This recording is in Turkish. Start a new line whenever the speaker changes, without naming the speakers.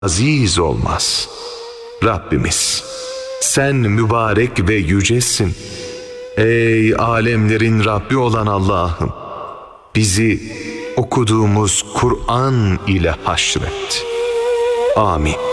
aziz olmaz. Rabbimiz, sen mübarek ve yücesin. Ey alemlerin Rabbi olan Allah'ım, bizi okuduğumuz Kur'an ile haşret. Amin.